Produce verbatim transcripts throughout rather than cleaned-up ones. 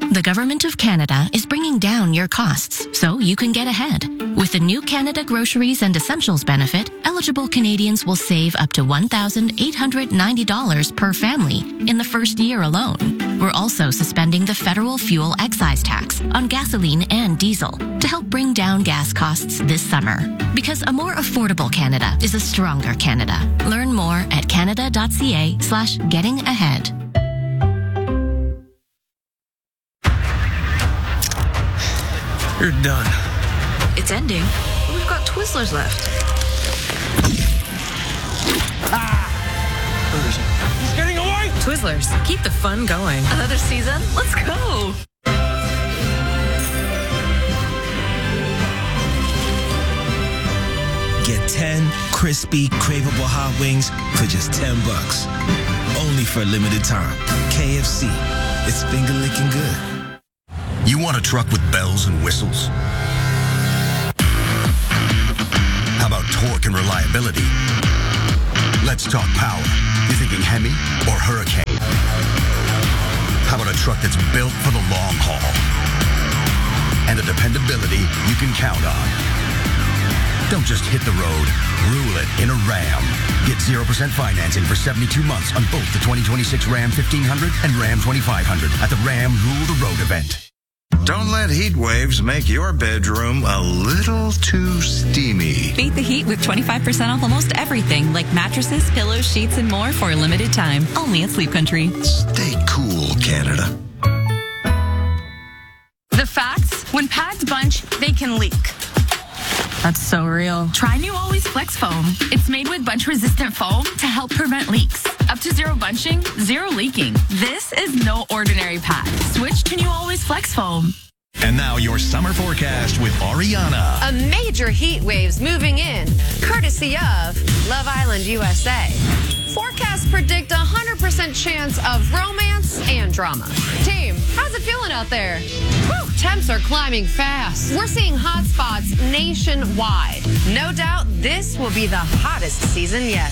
The Government of Canada is bringing down your costs so you can get ahead. With the new Canada Groceries and Essentials benefit, eligible Canadians will save up to one thousand eight hundred ninety dollars per family in the first year alone. We're also suspending the federal fuel excise tax on gasoline and diesel to help bring down gas costs this summer. Because a more affordable Canada is a stronger Canada. Learn more at canada.ca slash getting ahead. You're done. It's ending, but we've got Twizzlers left. Ah! He's getting away! Twizzlers, keep the fun going. Another season? Let's go! Get ten crispy, craveable hot wings for just ten bucks. Only for a limited time. K F C. It's finger licking good. You want a truck with bells and whistles? How about torque and reliability? Let's talk power. You thinking Hemi or Hurricane? How about a truck that's built for the long haul? And a dependability you can count on. Don't just hit the road, rule it in a Ram. Get zero percent financing for seventy-two months on both the twenty twenty-six Ram fifteen hundred and Ram twenty-five hundred at the Ram Rule the Road event. Don't let heat waves make your bedroom a little too steamy. Beat the heat with twenty-five percent off almost everything, like mattresses, pillows, sheets, and more for a limited time. Only at Sleep Country. Stay cool, Canada. The facts, when pads bunch, they can leak. That's so real. Try new Always Flex Foam. It's made with bunch-resistant foam to help prevent leaks. Up to zero bunching, zero leaking. This is no ordinary pad. Switch to new Always Flex Foam. And now your summer forecast with Ariana. A major heat wave's moving in, courtesy of Love Island, U S A. Forecasts predict a one hundred percent chance of romance and drama. Team, how's it feeling out there? Whew, temps are climbing fast. We're seeing hot spots nationwide. No doubt this will be the hottest season yet.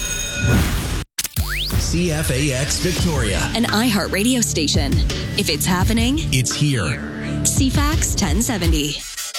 C F A X Victoria. An iHeart radio station. If it's happening, it's here. C FAX ten seventy.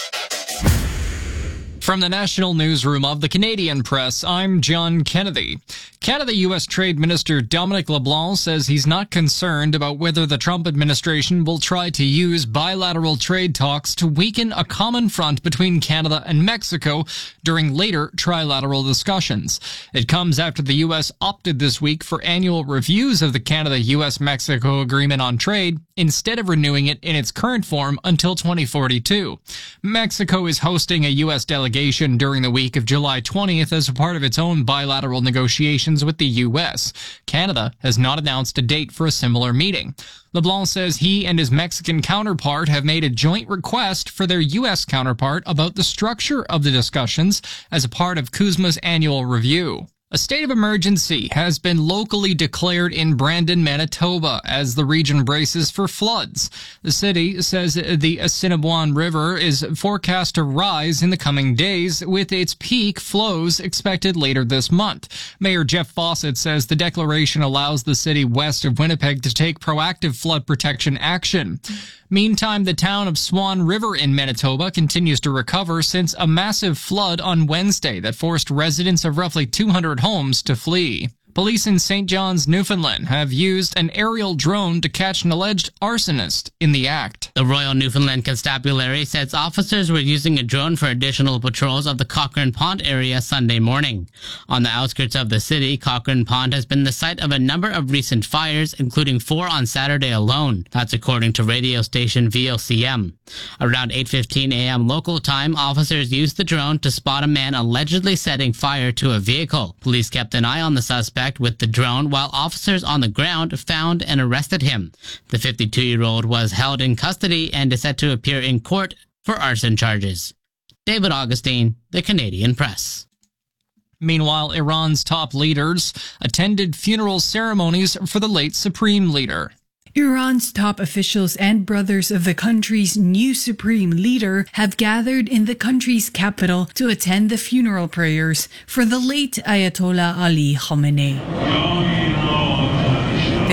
From the National Newsroom of the Canadian Press, I'm John Kennedy. Canada-U S Trade Minister Dominic LeBlanc says he's not concerned about whether the Trump administration will try to use bilateral trade talks to weaken a common front between Canada and Mexico during later trilateral discussions. It comes after the U S opted this week for annual reviews of the Canada-U S Mexico Agreement on Trade instead of renewing it in its current form until twenty forty-two. Mexico is hosting a U S delegation during the week of July twentieth as a part of its own bilateral negotiations with the U S. Canada has not announced a date for a similar meeting. LeBlanc says he and his Mexican counterpart have made a joint request for their U S counterpart about the structure of the discussions as a part of CUSMA's annual review. A state of emergency has been locally declared in Brandon, Manitoba, as the region braces for floods. The city says the Assiniboine River is forecast to rise in the coming days, with its peak flows expected later this month. Mayor Jeff Fawcett says the declaration allows the city west of Winnipeg to take proactive flood protection action. Meantime, the town of Swan River in Manitoba continues to recover since a massive flood on Wednesday that forced residents of roughly two hundred homes to flee. Police in Saint John's, Newfoundland, have used an aerial drone to catch an alleged arsonist in the act. The Royal Newfoundland Constabulary says officers were using a drone for additional patrols of the Cochrane Pond area Sunday morning. On the outskirts of the city, Cochrane Pond has been the site of a number of recent fires, including four on Saturday alone. That's according to radio station V O C M. Around eight fifteen a.m. local time, officers used the drone to spot a man allegedly setting fire to a vehicle. Police kept an eye on the suspect with the drone while officers on the ground found and arrested him. The fifty-two-year-old was held in custody and is set to appear in court for arson charges. David Augustine, The Canadian Press. Meanwhile, Iran's top leaders attended funeral ceremonies for the late supreme leader. Iran's top officials and brothers of the country's new supreme leader have gathered in the country's capital to attend the funeral prayers for the late Ayatollah Ali Khamenei.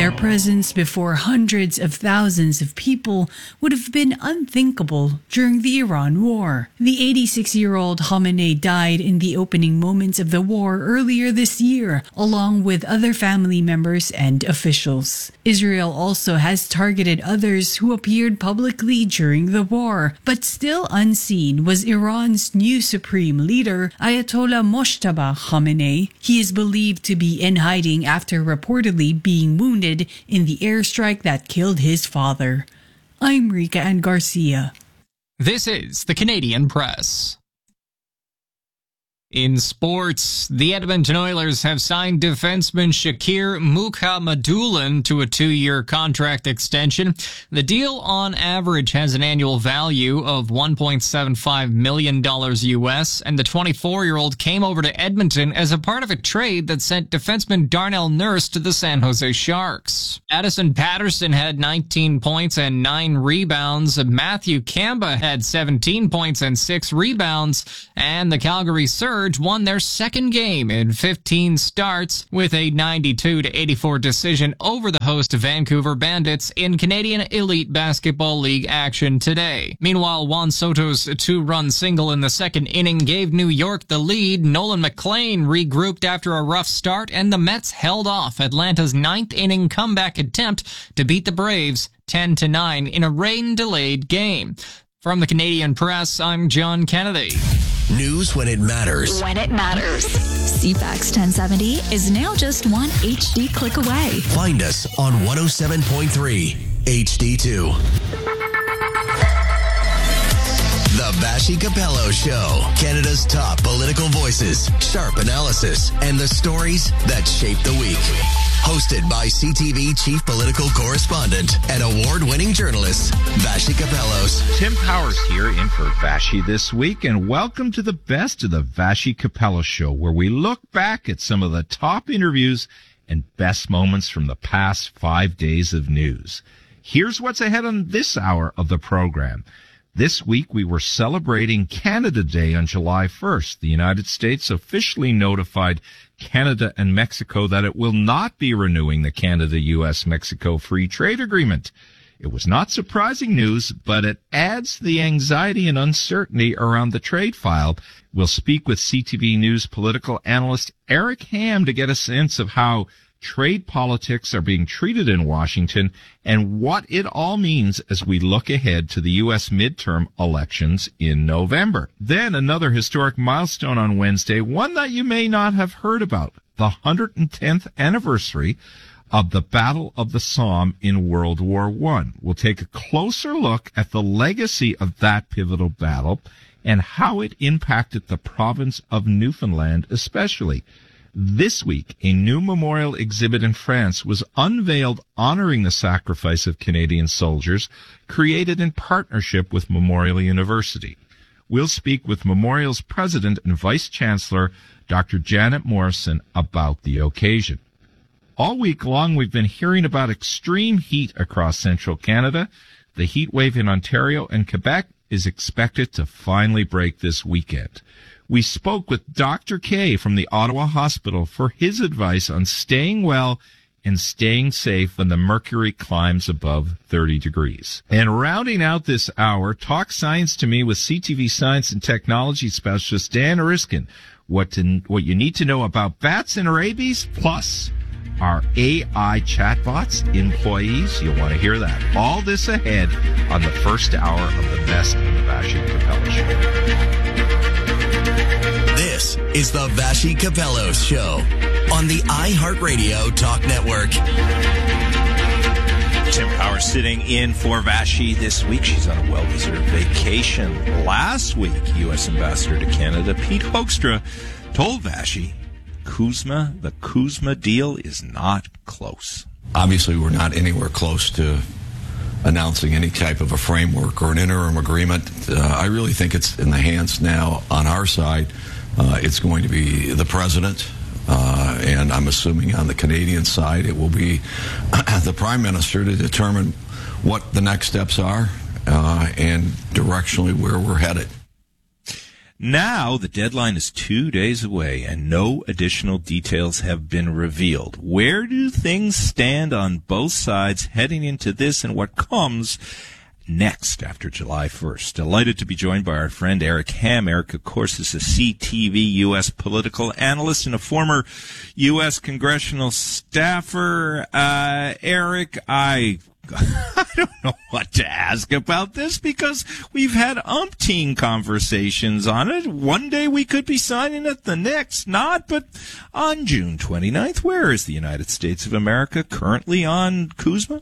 Their presence before hundreds of thousands of people would have been unthinkable during the Iran war. The eighty-six-year-old Khamenei died in the opening moments of the war earlier this year, along with other family members and officials. Israel also has targeted others who appeared publicly during the war, but still unseen was Iran's new supreme leader, Ayatollah Mojtaba Khamenei. He is believed to be in hiding after reportedly being wounded in the airstrike that killed his father. I'm Rika Ann Garcia. This is the Canadian Press. In sports, the Edmonton Oilers have signed defenseman Shakir Mukhamadullin to a two-year contract extension. The deal, on average, has an annual value of one point seven five million dollars U S, and the twenty-four-year-old came over to Edmonton as a part of a trade that sent defenseman Darnell Nurse to the San Jose Sharks. Addison Patterson had nineteen points and nine rebounds. Matthew Kamba had seventeen points and six rebounds, and the Calgary Surge won their second game in fifteen starts with a ninety-two to eighty-four decision over the host Vancouver Bandits in Canadian Elite Basketball League action today. Meanwhile, Juan Soto's two-run single in the second inning gave New York the lead. Nolan McLean regrouped after a rough start, and the Mets held off Atlanta's ninth inning comeback attempt to beat the Braves ten to nine in a rain-delayed game. From the Canadian Press, I'm John Kennedy. News when it matters. When it matters. C FAX ten seventy is now just one H D click away. Find us on one oh seven point three H D two. The Vassy Capello Show. Canada's top political voices, sharp analysis, and the stories that shape the week. Hosted by C T V chief political correspondent and award-winning journalist, Vassy Capellos. Tim Powers here in for Vassy this week, and welcome to the best of the Vassy Capello Show, where we look back at some of the top interviews and best moments from the past five days of news. Here's what's ahead on this hour of the program. This week, we were celebrating Canada Day on July first. The United States officially notified Canada and Mexico that it will not be renewing the Canada-U S Mexico Free Trade Agreement. It was not surprising news, but it adds to the anxiety and uncertainty around the trade file. We'll speak with C T V News political analyst Eric Ham to get a sense of how trade politics are being treated in Washington and what it all means as we look ahead to the U S midterm elections in November. Then another historic milestone on Wednesday, one that you may not have heard about, the one hundred tenth anniversary of the Battle of the Somme in World War One. We'll take a closer look at the legacy of that pivotal battle and how it impacted the province of Newfoundland especially. This week, a new memorial exhibit in France was unveiled honoring the sacrifice of Canadian soldiers, created in partnership with Memorial University. We'll speak with Memorial's president and vice chancellor, Doctor Janet Morrison, about the occasion. All week long, we've been hearing about extreme heat across central Canada. The heat wave in Ontario and Quebec is expected to finally break this weekend. We spoke with Doctor K from the Ottawa Hospital for his advice on staying well and staying safe when the mercury climbs above thirty degrees. And rounding out this hour, Talk Science to Me with C T V science and technology specialist Dan Erskine. What, to, what you need to know about bats and rabies, plus our A I chatbots, employees. You'll want to hear that. All this ahead on the first hour of the best in the Vassy Capello Show. This is the Vassy Capellos Show on the iHeartRadio Talk Network. Tim Powers sitting in for Vassy this week. She's on a well-deserved vacation. Last week, U S Ambassador to Canada Pete Hoekstra told Vassy Kuzma, the Kuzma deal is not close. Obviously, we're not anywhere close to announcing any type of a framework or an interim agreement. Uh, I really think it's in the hands now on our side. Uh, it's going to be the president, uh, and I'm assuming on the Canadian side it will be the prime minister to determine what the next steps are uh, and directionally where we're headed. Now, the deadline is two days away, and no additional details have been revealed. Where do things stand on both sides heading into this and what comes next after July first? Delighted to be joined by our friend Eric Ham. Eric, of course, is a C T V U S political analyst and a former U S congressional staffer. Uh, Eric, I... I don't know what to ask about this because we've had umpteen conversations on it. One day we could be signing it, the next not. But on June twenty-ninth, where is the United States of America currently on Kuzma?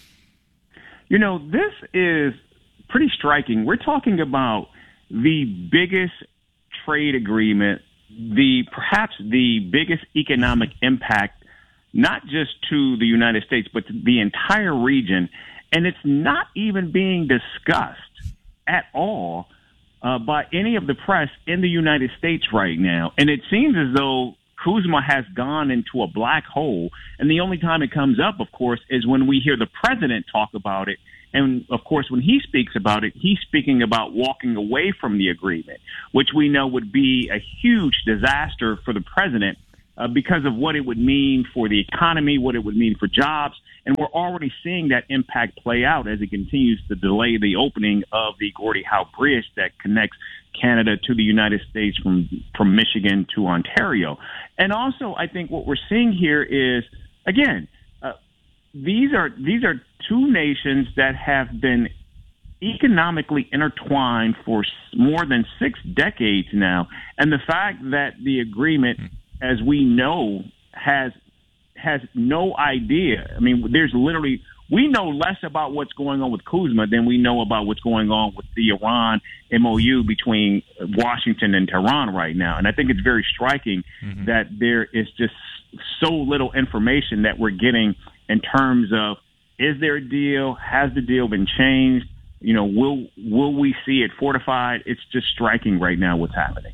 You know, this is pretty striking. We're talking about the biggest trade agreement, the perhaps the biggest economic impact, not just to the United States, but to the entire region. And it's not even being discussed at all uh, by any of the press in the United States right now. And it seems as though Kuzma has gone into a black hole. And the only time it comes up, of course, is when we hear the president talk about it. And, of course, when he speaks about it, he's speaking about walking away from the agreement, which we know would be a huge disaster for the president. Uh, because of what it would mean for the economy, what it would mean for jobs. And we're already seeing that impact play out as it continues to delay the opening of the Gordie Howe Bridge that connects Canada to the United States from, from Michigan to Ontario. And also, I think what we're seeing here is, again, uh, these are these are two nations that have been economically intertwined for more than six decades now. And the fact that the agreement, as we know, has has no idea. I mean, there's literally, we know less about what's going on with Kuzma than we know about what's going on with the Iran M O U between Washington and Tehran right now. And I think it's very striking mm-hmm. that there is just so little information that we're getting in terms of, is there a deal? Has the deal been changed? You know, will will we see it fortified? It's just striking right now what's happening.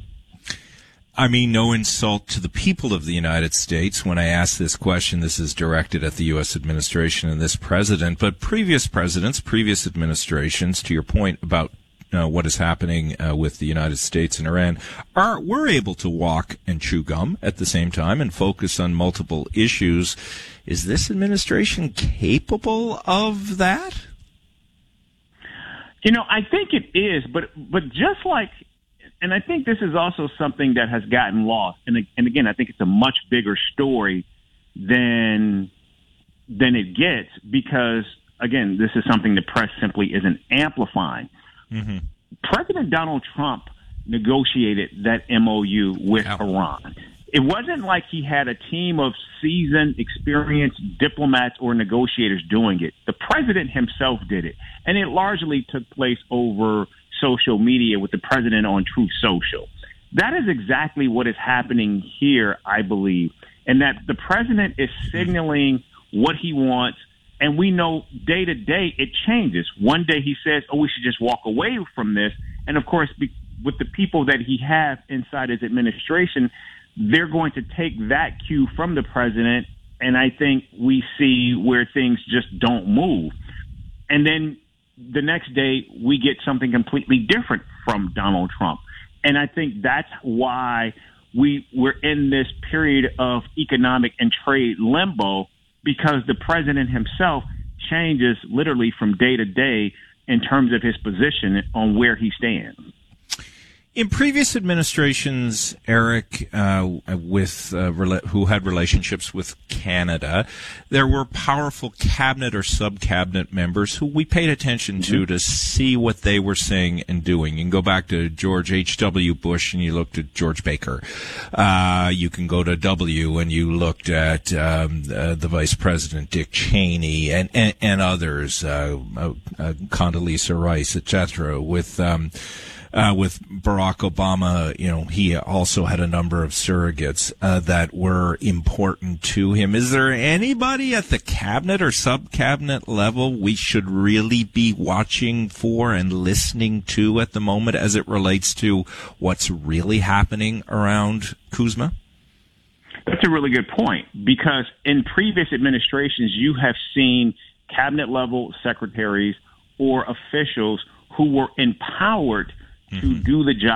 I mean, no insult to the people of the United States when I ask this question. This is directed at the U S administration and this president, but previous presidents, previous administrations, to your point about uh, what is happening uh, with the United States and Iran, are were able to walk and chew gum at the same time and focus on multiple issues. Is this administration capable of that? You know, I think it is, but but just like, and I think this is also something that has gotten lost. And, and again, I think it's a much bigger story than than it gets because, again, this is something the press simply isn't amplifying. Mm-hmm. President Donald Trump negotiated that M O U with yeah. Iran. It wasn't like he had a team of seasoned, experienced diplomats or negotiators doing it. The president himself did it. And it largely took place over social media with the president on Truth Social. That is exactly what is happening here, I believe, and that the president is signaling what he wants, and we know day to day it changes. One day he says, oh, we should just walk away from this, and of course, be, with the people that he has inside his administration, they're going to take that cue from the president, and I think we see where things just don't move. And then the next day, we get something completely different from Donald Trump. And I think that's why we, we're in this period of economic and trade limbo, because the president himself changes literally from day to day in terms of his position on where he stands. In previous administrations, Eric, uh, with uh, rela- who had relationships with Canada, there were powerful cabinet or sub-cabinet members who we paid attention to mm-hmm. to see what they were saying and doing. You can go back to George H W. Bush and you looked at George Baker. Uh, you can go to W and you looked at um, uh, the Vice President Dick Cheney and and, and others, uh, uh, uh, Condoleezza Rice, et cetera. With um, Uh, with Barack Obama, you know, he also had a number of surrogates uh, that were important to him. Is there anybody at the cabinet or sub-cabinet level we should really be watching for and listening to at the moment as it relates to what's really happening around Kuzma? That's a really good point, because in previous administrations, you have seen cabinet-level secretaries or officials who were empowered to do the job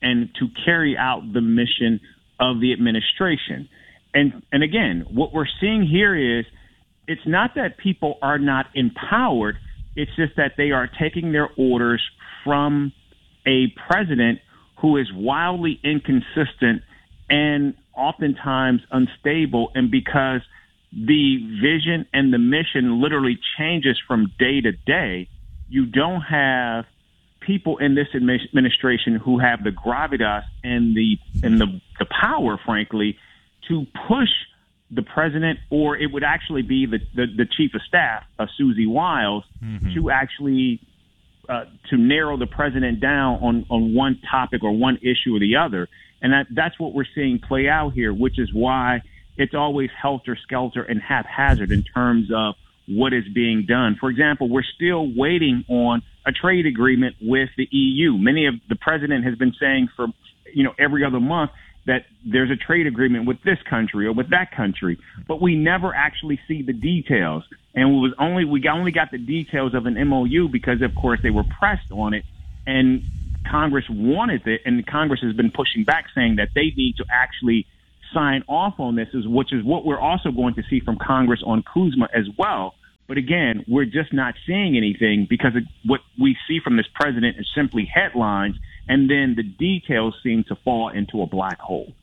and to carry out the mission of the administration. And and again, what we're seeing here is it's not that people are not empowered. It's just that they are taking their orders from a president who is wildly inconsistent and oftentimes unstable. And because the vision and the mission literally changes from day to day, you don't have people in this administration who have the gravitas and the and the, the power, frankly, to push the president, or it would actually be the, the, the chief of staff, uh, Susie Wiles, mm-hmm. to actually uh, to narrow the president down on, on one topic or one issue or the other. And that, that's what we're seeing play out here, which is why it's always helter-skelter and haphazard in terms of what is being done. For example, we're still waiting on a trade agreement with the E U. Many of the president has been saying for, you know, every other month that there's a trade agreement with this country or with that country, but we never actually see the details. And it was only we only got the details of an M O U because, of course, they were pressed on it, and Congress wanted it, and Congress has been pushing back, saying that they need to actually sign off on this, which is what we're also going to see from Congress on Kuzma as well. But again, we're just not seeing anything because what we see from this president is simply headlines, and then the details seem to fall into a black hole.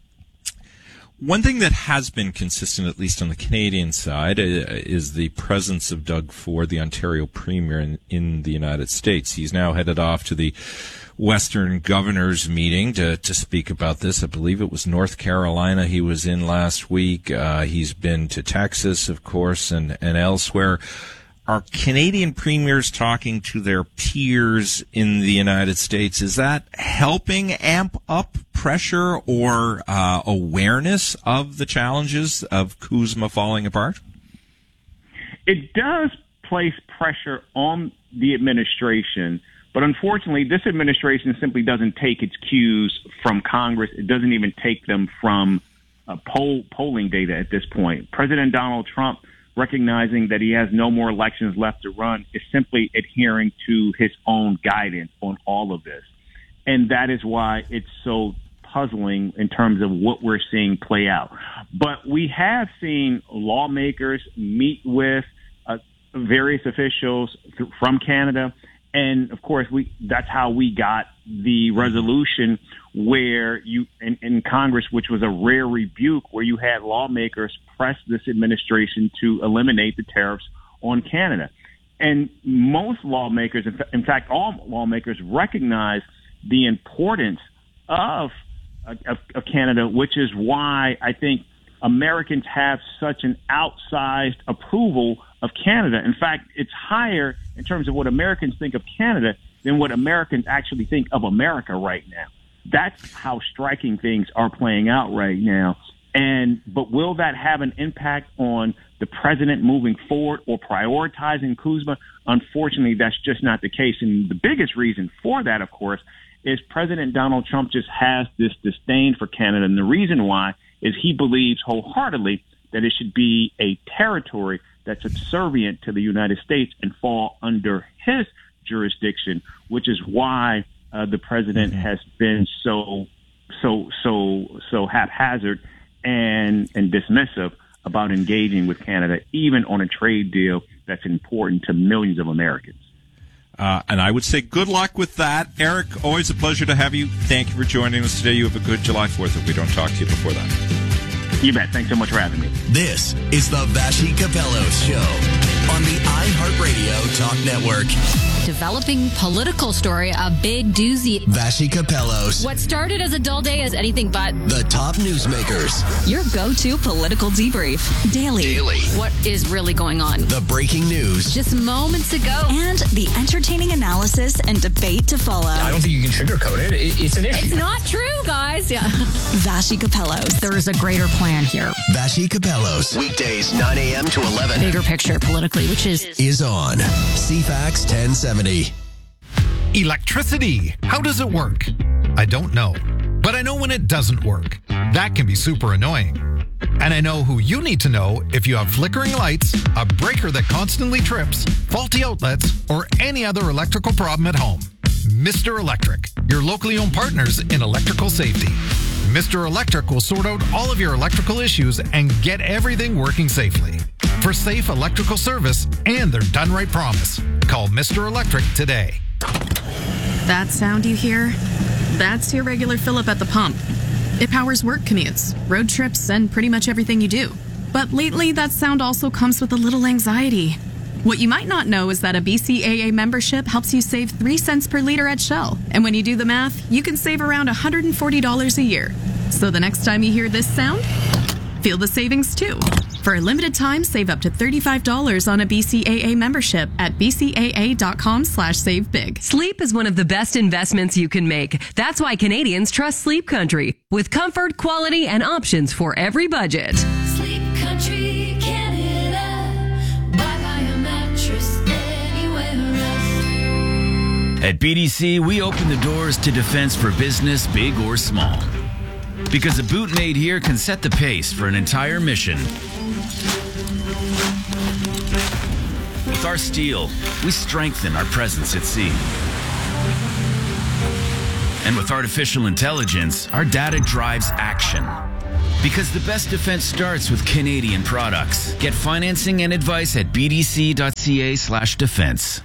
One thing that has been consistent, at least on the Canadian side, uh, is the presence of Doug Ford, the Ontario Premier in, in the United States. He's now headed off to the Western Governors meeting to, to speak about this. I believe it was North Carolina he was in last week. Uh, he's been to Texas, of course, and, and elsewhere. Are Canadian premiers talking to their peers in the United States? Is that helping amp up pressure or uh, awareness of the challenges of Kuzma falling apart? It does place pressure on the administration, but unfortunately, this administration simply doesn't take its cues from Congress. It doesn't even take them from uh, poll polling data at this point. President Donald Trump, recognizing that he has no more elections left to run, is simply adhering to his own guidance on all of this. And that is why it's so puzzling in terms of what we're seeing play out. But we have seen lawmakers meet with uh, various officials th- from Canada. And of course, we that's how we got the resolution where you in, in Congress, which was a rare rebuke, where you had lawmakers press this administration to eliminate the tariffs on Canada. And most lawmakers, in, fa- in fact, all lawmakers recognize the importance of, of, of Canada, which is why I think Americans have such an outsized approval of Canada. In fact, it's higher in terms of what Americans think of Canada than what Americans actually think of America right now. That's how striking things are playing out right now. And but will that have an impact on the president moving forward or prioritizing Kuzma? Unfortunately, that's just not the case. And the biggest reason for that, of course, is President Donald Trump just has this disdain for Canada. And the reason why is he believes wholeheartedly that it should be a territory that's subservient to the United States and fall under his jurisdiction, which is why uh, the president mm-hmm. has been so, so, so, so haphazard and, and dismissive about engaging with Canada, even on a trade deal that's important to millions of Americans. Uh, and I would say good luck with that. Eric, always a pleasure to have you. Thank you for joining us today. You have a good July fourth if we don't talk to you before that. You bet. Thanks so much for having me. This is the Vassy Capello Show on the iHeartRadio Talk Network. Developing political story, a big doozy. Vassy Capello's. What started as a dull day is anything but. The top newsmakers. Your go-to political debrief. Daily. Daily. What is really going on? The breaking news. Just moments ago. And the entertaining analysis and debate to follow. I don't think you can sugarcoat it. It's an issue. It's not true, guys. Yeah. Vassy Capello's. There is a greater plan here. Vassy Capello's. Weekdays, nine a.m. to eleven. Bigger picture politically, which is... Is on C FAX ten seventy. Electricity. How does it work? I don't know. But I know when it doesn't work. That can be super annoying. And I know who you need to know if you have flickering lights, a breaker that constantly trips, faulty outlets, or any other electrical problem at home. Mister Electric, your locally owned partners in electrical safety. Mister Electric will sort out all of your electrical issues and get everything working safely. For safe electrical service and their done right promise, call Mister Electric today. That sound you hear? That's your regular fill-up at the pump. It powers work commutes, road trips, and pretty much everything you do. But lately, that sound also comes with a little anxiety. What you might not know is that a B C A A membership helps you save three cents per liter at Shell. And when you do the math, you can save around one hundred forty dollars a year. So the next time you hear this sound, feel the savings too. For a limited time, save up to thirty-five dollars on a B C A A membership at b c a a dot com slash save big. Sleep is one of the best investments you can make. That's why Canadians trust Sleep Country, with comfort, quality, and options for every budget. Sleep Country, Canada. Buy, buy a mattress anywhere else. At B D C, we open the doors to defense for business, big or small. Because a boot made here can set the pace for an entire mission. With our steel, we strengthen our presence at sea. And with artificial intelligence, our data drives action. Because the best defense starts with Canadian products. Get financing and advice at b d c dot c a slash defense.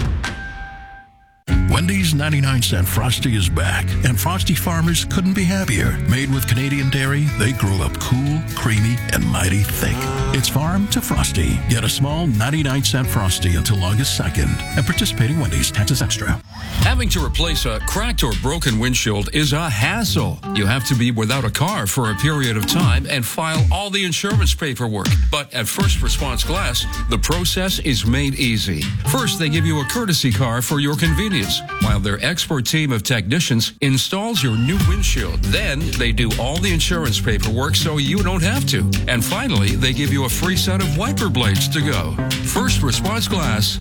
Wendy's ninety-nine cent Frosty is back, and Frosty farmers couldn't be happier. Made with Canadian dairy, they grow up cool, creamy, and mighty thick. It's farm to Frosty. Get a small ninety-nine cent Frosty until August second at participating Wendy's. Taxes extra. Having to replace a cracked or broken windshield is a hassle. You have to be without a car for a period of time and file all the insurance paperwork. But at First Response Glass, the process is made easy. First, they give you a courtesy car for your convenience, while their expert team of technicians installs your new windshield. Then they do all the insurance paperwork so you don't have to. And finally, they give you a free set of wiper blades to go. First Response Glass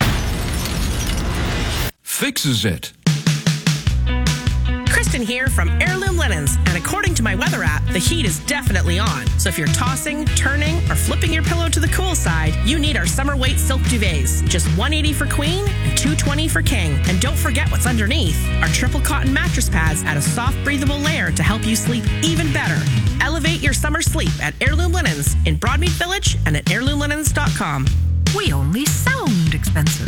fixes it. Kristen here from Heirloom Linens, and according to my weather app, the heat is definitely on. So if you're tossing, turning, or flipping your pillow to the cool side, you need our summer weight silk duvets. Just one hundred eighty dollars for queen and two hundred twenty dollars for king. And don't forget what's underneath. Our triple cotton mattress pads add a soft, breathable layer to help you sleep even better. Elevate your summer sleep at Heirloom Linens in Broadmead Village and at heirloom linens dot com. We only sound expensive.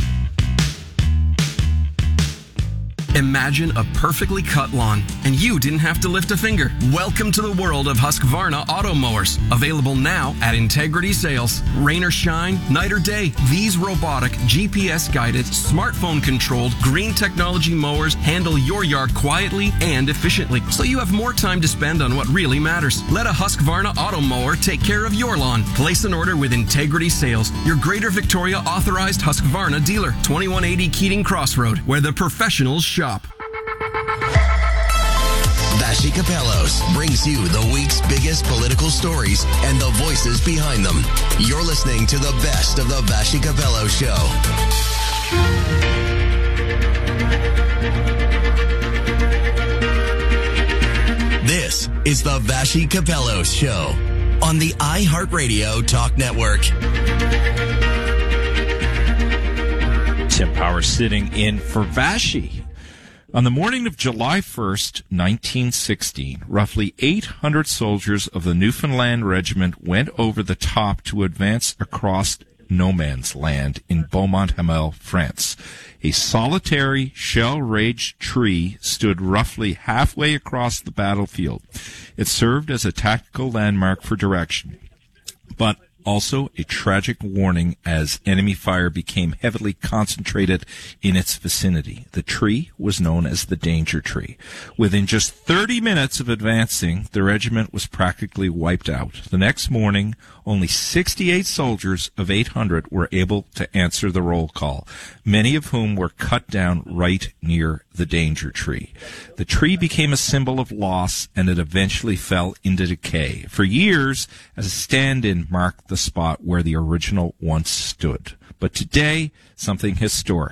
Imagine a perfectly cut lawn, and you didn't have to lift a finger. Welcome to the world of Husqvarna auto mowers. Available now at Integrity Sales. Rain or shine, night or day, these robotic, G P S-guided, smartphone-controlled, green technology mowers handle your yard quietly and efficiently, so you have more time to spend on what really matters. Let a Husqvarna auto mower take care of your lawn. Place an order with Integrity Sales, your Greater Victoria authorized Husqvarna dealer. twenty-one eighty Keating Crossroad, where the professionals shop. Vassy Capellos brings you the week's biggest political stories and the voices behind them. You're listening to the best of the Vassy Capello Show. This is the Vassy Capello Show on the iHeartRadio Talk Network. Tim Power sitting in for Vassy. On the morning of July first, nineteen sixteen, roughly eight hundred soldiers of the Newfoundland Regiment went over the top to advance across no man's land in Beaumont-Hamel, France. A solitary, shell-raged tree stood roughly halfway across the battlefield. It served as a tactical landmark for direction, but also a tragic warning as enemy fire became heavily concentrated in its vicinity. The tree was known as the Danger Tree. Within just thirty minutes of advancing, the regiment was practically wiped out. The next morning, only sixty-eight soldiers of eight hundred were able to answer the roll call, many of whom were cut down right near the Danger Tree. The tree became a symbol of loss, and it eventually fell into decay. For years, as a stand-in marked the spot where the original once stood. But today, something historic.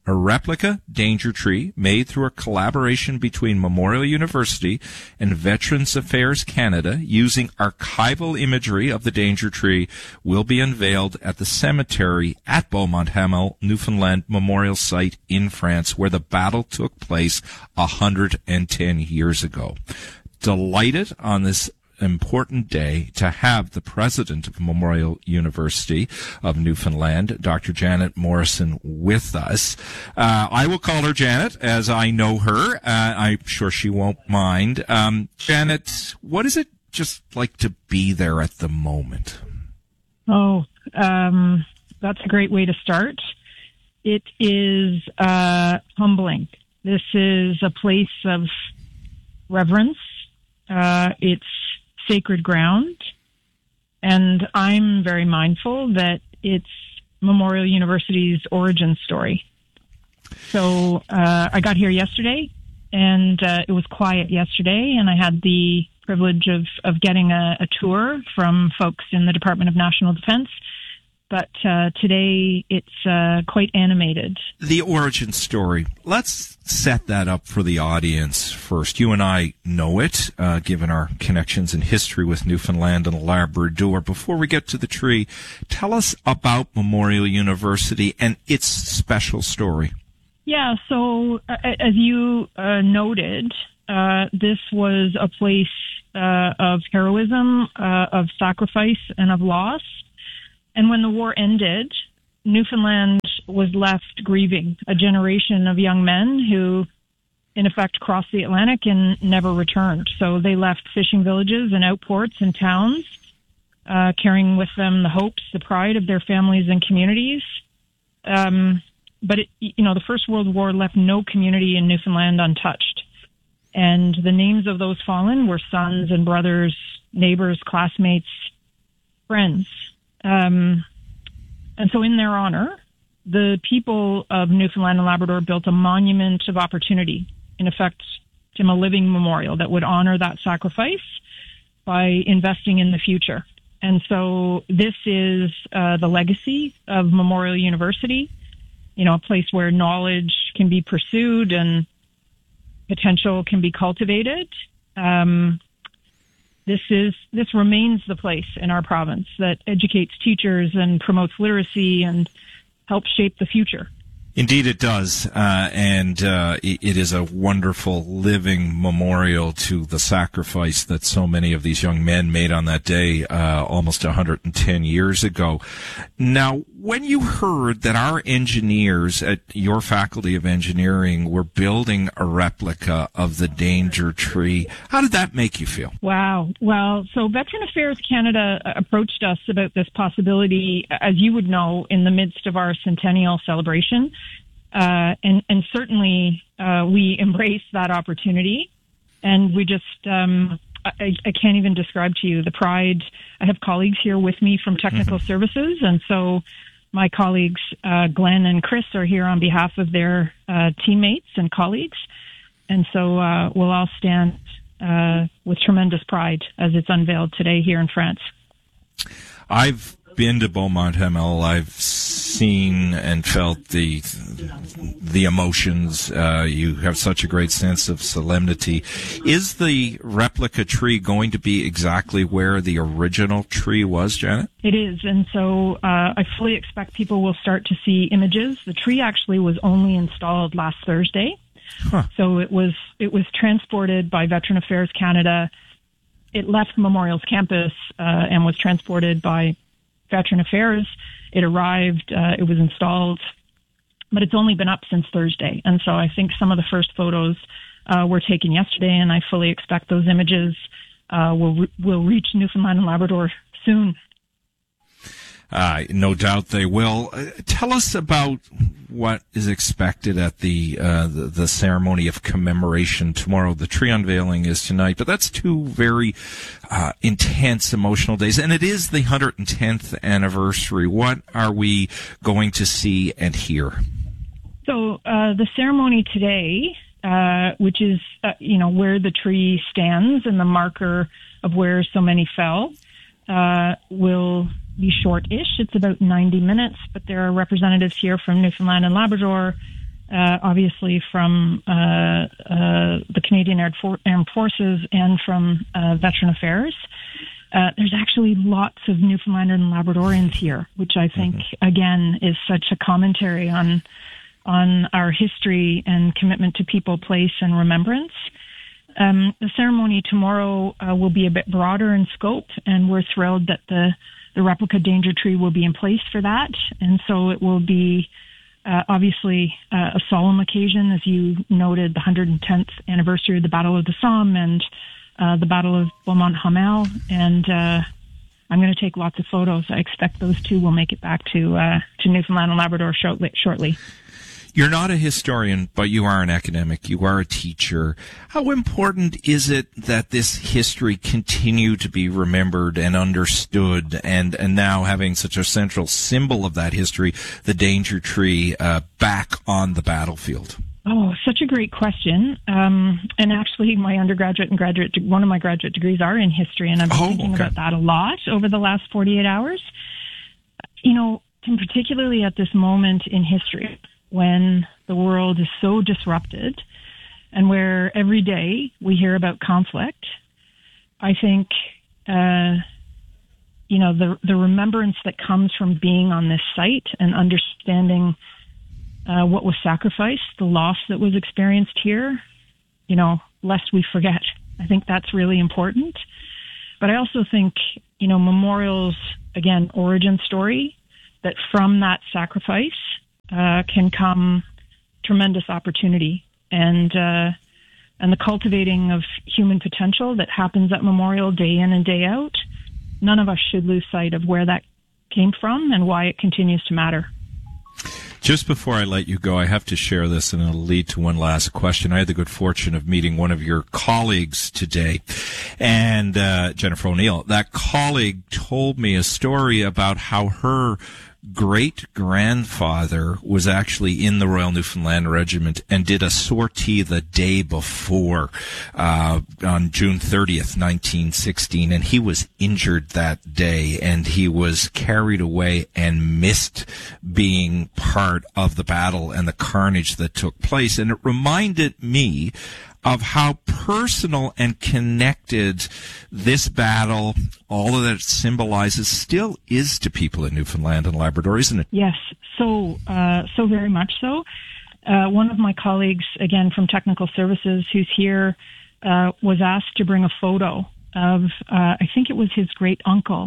a replica danger tree made through a collaboration between Memorial University and Veterans Affairs Canada using archival imagery of the danger tree will be unveiled at the cemetery at Beaumont-Hamel, Newfoundland Memorial Site in France, where the battle took place one hundred ten years ago. Delighted on this important day to have the president of Memorial University of Newfoundland, Doctor Janet Morrison, with us. Uh, I will call her Janet, as I know her. Uh, I'm sure she won't mind. Um, Janet, what is it just like to be there at the moment? Oh, um, that's a great way to start. It is uh, humbling. This is a place of reverence. Uh, it's sacred ground, and I'm very mindful that it's Memorial University's origin story. So uh, I got here yesterday, and uh, it was quiet yesterday, and I had the privilege of, of getting a, a tour from folks in the Department of National Defense. But uh, today it's uh, quite animated. The origin story. Let's set that up for the audience first. You and I know it, uh, given our connections and history with Newfoundland and Labrador. Before we get to the tree, tell us about Memorial University and its special story. Yeah, so uh, as you uh, noted, uh, this was a place uh, of heroism, uh, of sacrifice, and of loss. And when the war ended, Newfoundland was left grieving a generation of young men who, in effect, crossed the Atlantic and never returned. So they left fishing villages and outports and towns, uh, carrying with them the hopes, the pride of their families and communities. Um, but, it, you know, the First World War left no community in Newfoundland untouched. And the names of those fallen were sons and brothers, neighbors, classmates, friends. Um, and so in their honor, the people of Newfoundland and Labrador built a monument of opportunity, in effect, to a living memorial that would honor that sacrifice by investing in the future. And so this is uh, the legacy of Memorial University, you know, a place where knowledge can be pursued and potential can be cultivated. Um, This is this remains the place in our province that educates teachers and promotes literacy and helps shape the future. Indeed, it does, uh, and uh, it is a wonderful living memorial to the sacrifice that so many of these young men made on that day uh, almost one hundred ten years ago. Now, when you heard that our engineers at your Faculty of Engineering were building a replica of the danger tree, how did that make you feel? Wow. Well, so Veteran Affairs Canada approached us about this possibility, as you would know, in the midst of our centennial celebration. Uh, and, and certainly uh, we embraced that opportunity, and we just, um, I, I can't even describe to you the pride. I have colleagues here with me from technical mm-hmm. services, and so my colleagues, uh, Glenn and Chris, are here on behalf of their uh, teammates and colleagues, and so uh, we'll all stand uh, with tremendous pride as it's unveiled today here in France. I've been to Beaumont-Hamel. I've seen and felt the the emotions. Uh, you have such a great sense of solemnity. Is the replica tree going to be exactly where the original tree was, Janet? It is, and so uh, I fully expect people will start to see images. The tree actually was only installed last Thursday, huh. so it was it was transported by Veteran Affairs Canada. It left Memorial's campus uh, and was transported by Veteran Affairs. It arrived, uh, it was installed, but it's only been up since Thursday. And so I think some of the first photos uh, were taken yesterday, and I fully expect those images uh, will re- will reach Newfoundland and Labrador soon. Uh, no doubt they will. Uh, tell us about what is expected at the, uh, the the ceremony of commemoration tomorrow. The tree unveiling is tonight, but that's two very uh, intense, emotional days, and it is the one hundred tenth anniversary. What are we going to see and hear? So uh, the ceremony today, uh, which is uh, you know where the tree stands and the marker of where so many fell, uh, will be short-ish. It's about ninety minutes, but there are representatives here from Newfoundland and Labrador, uh, obviously from uh, uh, the Canadian Armed, For- Armed Forces and from uh, Veteran Affairs. Uh, there's actually lots of Newfoundlanders and Labradorians here, which I think, mm-hmm. again, is such a commentary on on our history and commitment to people, place, and remembrance. Um, the ceremony tomorrow uh, will be a bit broader in scope, and we're thrilled that the, the replica danger tree will be in place for that. And so it will be uh, obviously uh, a solemn occasion, as you noted, the one hundred tenth anniversary of the Battle of the Somme and uh, the Battle of Beaumont-Hamel. And uh, I'm going to take lots of photos. I expect those two will make it back to uh, to Newfoundland and Labrador shortly. shortly. You're not a historian, but you are an academic. You are a teacher. How important is it that this history continue to be remembered and understood, and, and now having such a central symbol of that history, the danger tree, uh, back on the battlefield? Oh, such a great question. Um, and actually, my undergraduate and graduate, one of my graduate degrees are in history, and I've been oh, thinking okay. about that a lot over the last forty-eight hours. You know, and particularly at this moment in history, when the world is so disrupted and where every day we hear about conflict, I think, uh, you know, the, the remembrance that comes from being on this site and understanding uh, what was sacrificed, the loss that was experienced here, you know, lest we forget. I think that's really important. But I also think, you know, Memorial's, again, origin story, that from that sacrifice, Uh, can come tremendous opportunity, and uh, and the cultivating of human potential that happens at Memorial day in and day out. None of us should lose sight of where that came from and why it continues to matter. Just before I let you go, I have to share this, and it'll lead to one last question. I had the good fortune of meeting one of your colleagues today, and uh, Jennifer O'Neill. That colleague told me a story about how her great-grandfather was actually in the Royal Newfoundland Regiment and did a sortie the day before, uh, on June thirtieth, nineteen sixteen, and he was injured that day, and he was carried away and missed being part of the battle and the carnage that took place. And it reminded me of how personal and connected this battle, all of that it symbolizes, still is to people in Newfoundland and Labrador, isn't it? Yes, so uh, so very much so. Uh, one of my colleagues, again from Technical Services, who's here, uh, was asked to bring a photo of, uh, I think it was his great uncle,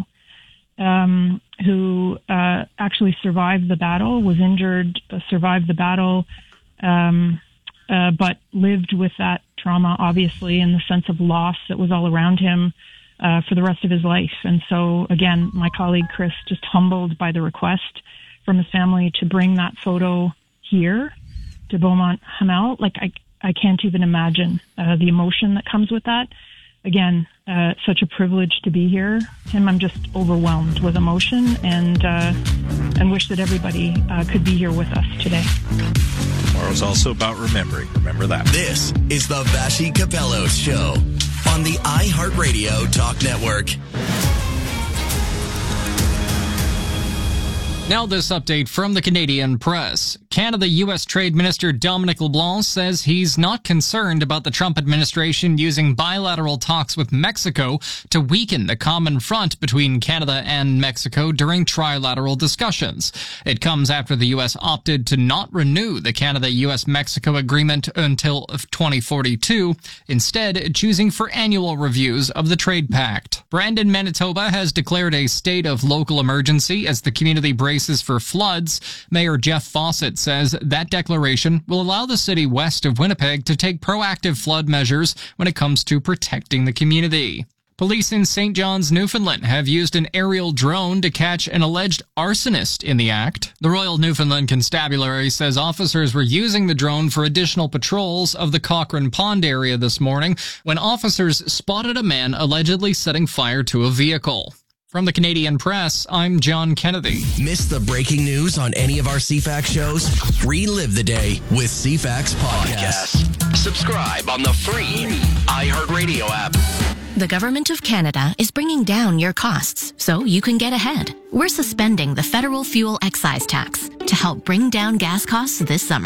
um, who uh, actually survived the battle, was injured, uh, survived the battle, um, uh, but lived with that trauma, obviously, and the sense of loss that was all around him uh, for the rest of his life. And so, again, my colleague Chris, just humbled by the request from his family to bring that photo here to Beaumont-Hamel. Like, I, I can't even imagine uh, the emotion that comes with that. Again, uh, such a privilege to be here. Tim, I'm just overwhelmed with emotion, and uh, and wish that everybody uh, could be here with us today. Tomorrow's also about remembering. Remember that. This is the Vassy Capello Show on the iHeartRadio Talk Network. Now this update from the Canadian Press. Canada-U S Trade Minister Dominic LeBlanc says he's not concerned about the Trump administration using bilateral talks with Mexico to weaken the common front between Canada and Mexico during trilateral discussions. It comes after the U S opted to not renew the Canada-U S-Mexico agreement until twenty forty-two, instead choosing for annual reviews of the trade pact. Brandon, Manitoba has declared a state of local emergency as the community braces for floods. Mayor Jeff Fawcett says that declaration will allow the city west of Winnipeg to take proactive flood measures when it comes to protecting the community. Police in Saint John's, Newfoundland have used an aerial drone to catch an alleged arsonist in the act. The Royal Newfoundland Constabulary says officers were using the drone for additional patrols of the Cochrane Pond area this morning when officers spotted a man allegedly setting fire to a vehicle. From the Canadian Press, I'm John Kennedy. Miss the breaking news on any of our C FAX shows? Relive the day with C FAX Podcast. Subscribe on the free iHeartRadio app. The Government of Canada is bringing down your costs so you can get ahead. We're suspending the federal fuel excise tax to help bring down gas costs this summer.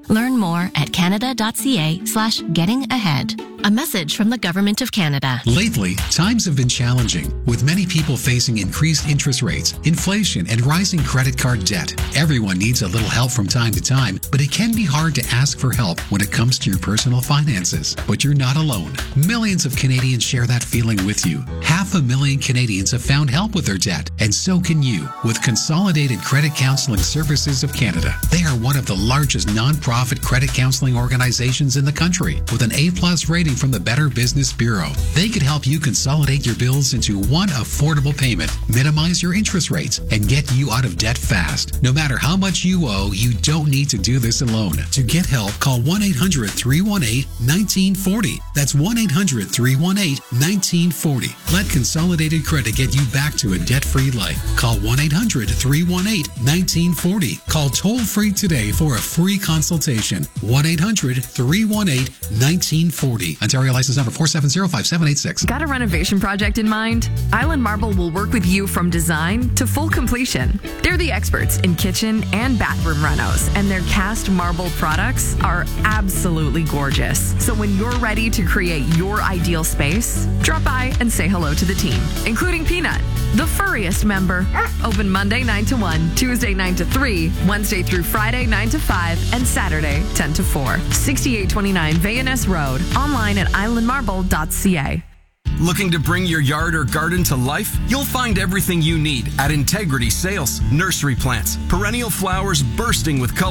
Learn more at canada.ca slash getting ahead. A message from the Government of Canada. Lately, times have been challenging, with many people facing increased interest rates, inflation, and rising credit card debt. Everyone needs a little help from time to time, but it can be hard to ask for help when it comes to your personal finances. But you're not alone. Millions of Canadians share that feeling with you. Half a million Canadians have found help with their debt, and so can you with Consolidated Credit Counseling Services of Canada. They are one of the largest non-profit credit counseling organizations in the country, with an A-plus rating from the Better Business Bureau. They could help you consolidate your bills into one affordable payment, minimize your interest rates, and get you out of debt fast. No matter how much you owe, you don't need to do this alone. To get help, call one eight hundred, three one eight, one nine four zero. That's one eight hundred, three one eight, one nine four zero. Let Consolidated Credit get you back to a debt-free life. Call one eight hundred, three one eight, one nine four zero. Call toll-free today for a free consultation. one eight hundred, three one eight, one nine four zero. Ontario license number four seven zero, five seven eight six. Got a renovation project in mind? Island Marble will work with you from design to full completion. They're the experts in kitchen and bathroom renos, and their cast marble products are absolutely gorgeous. So when you're ready to create your ideal space, drop by and say hello to the team, including Peanut, the furriest member. Open Monday nine to one, Tuesday nine to three, Wednesday through Friday nine to five, and Saturday ten to four. sixty-eight twenty-nine Vayaness Road. Online at island marble dot c a. Looking to bring your yard or garden to life? You'll find everything you need at Integrity Sales. Nursery plants, perennial flowers bursting with color.